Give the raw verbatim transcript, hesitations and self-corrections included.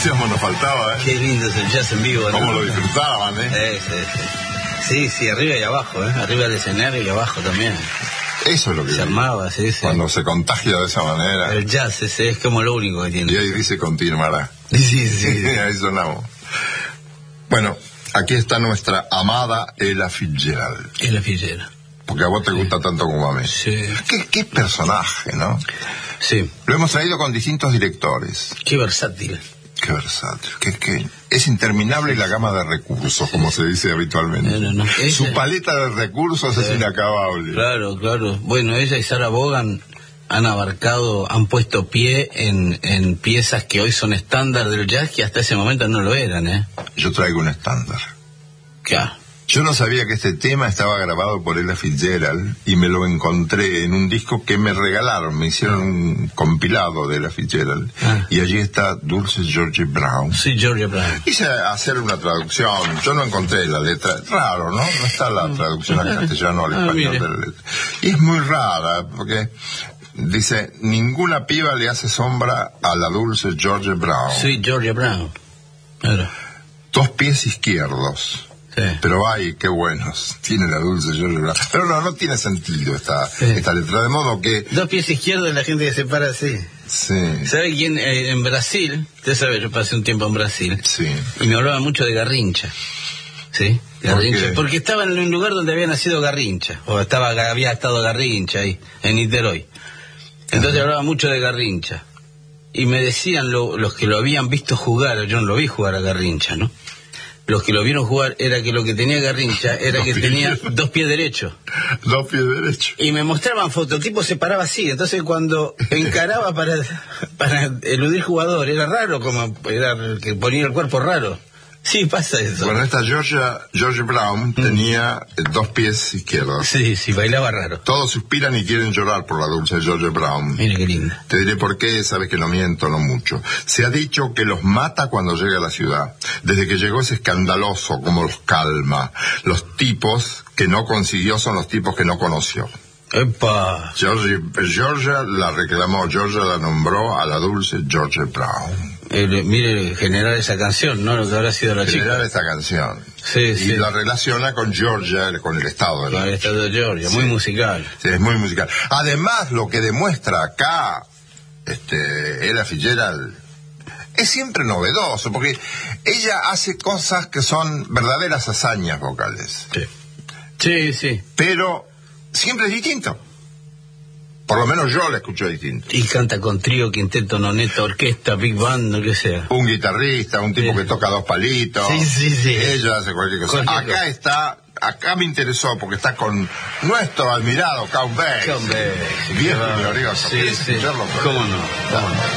entusiasmo nos faltaba, ¿eh? Qué lindo es el jazz en vivo, ¿no? Cómo lo disfrutaban, ¿eh? Eh, sí, sí. sí, sí, arriba y abajo, ¿eh? Arriba del escenario y abajo también. Eso es lo que se armaba, sí, sí. Cuando se contagia de esa manera. El jazz ese es como lo único que tiene. Y ahí dice continuará. Sí, sí, sí. Ahí sonamos. Bueno, aquí está nuestra amada Ella Fitzgerald. Ella Fitzgerald. Porque a vos te sí. gusta tanto como a mí. Sí. ¿Qué, qué personaje, ¿no? Sí. Lo hemos traído con distintos directores. Qué versátil. Qué versátil. Que, que es interminable la gama de recursos, como se dice habitualmente. No, no, no. Ella... Su paleta de recursos sí. es inacabable. Claro, claro. Bueno, ella y Sarah Vaughan han abarcado, han puesto pie en, en piezas que hoy son estándar del jazz, que hasta ese momento no lo eran, ¿eh? Yo traigo un estándar. Claro. Yo no sabía que este tema estaba grabado por Ella Fitzgerald y me lo encontré en un disco que me regalaron, me hicieron un compilado de Ella Fitzgerald ah. y allí está Dulce Georgia Brown. Sí, Georgia Brown. Quise hacer una traducción, yo no encontré la letra, raro, ¿no? No está la traducción al castellano, al español ah, de la letra. Y es muy rara, porque dice, ninguna piba le hace sombra a la Dulce Georgia Brown. Sí, Georgia Brown. Claro. Dos pies izquierdos. Sí. Pero ay, qué buenos tiene la Dulce Georgia Brown. Pero no, no tiene sentido esta, sí. esta letra, de modo que... Dos pies izquierdos, la gente que se para así. Sí. ¿Sabe quién? Eh, en Brasil, usted sabe, yo pasé un tiempo en Brasil. Sí. Y me hablaba mucho de Garrincha. ¿Sí? Garrincha. ¿Por Porque estaba en un lugar donde había nacido Garrincha. O estaba había estado Garrincha ahí, en Niterói. Entonces uh-huh. hablaba mucho de Garrincha. Y me decían lo, los que lo habían visto jugar, yo no lo vi jugar a Garrincha, ¿no? Los que lo vieron jugar era que lo que tenía Garrincha era dos que pies. tenía dos pies derechos. Dos pies derechos. Y me mostraban fotos, el tipo se paraba así, entonces cuando encaraba para, para eludir jugador, era raro, como era que ponía el cuerpo raro. Sí, pasa eso. Bueno, esta Georgia, Georgia Brown mm. tenía dos pies izquierdos. Sí, sí, bailaba raro. Todos suspiran y quieren llorar por la Dulce Georgia Brown. Mira qué linda. Te diré por qué, sabes que no miento, no mucho. Se ha dicho que los mata cuando llega a la ciudad. Desde que llegó es escandaloso, como los calma. Los tipos que no consiguió son los tipos que no conoció. ¡Epa! Georgia, Georgia la reclamó, Georgia la nombró a la Dulce Georgia Brown. El, mire, generar esa canción, ¿no? Lo que habrá sido la generar chica. esa canción. Sí, y sí. la relaciona con Georgia, con el estado de Con el estado de Georgia, sí. Muy musical. Sí, es muy musical. Además, lo que demuestra acá, este, Ella Fitzgerald, es siempre novedoso, porque ella hace cosas que son verdaderas hazañas vocales. Sí. Sí, sí. Pero siempre es distinto. Por lo menos yo la escucho distinto. Y canta con trío, quinteto, noneta, orquesta, big band, lo que sea. Un guitarrista, un tipo sí. que toca dos palitos. Sí, sí, sí. Ella hace cualquier cosa. Cualquier acá cosa. está, acá me interesó porque está con nuestro admirado Count Basie. Count Basie. Viejo y glorioso. Sí, sí. ¿Cómo no? ¿Cómo no?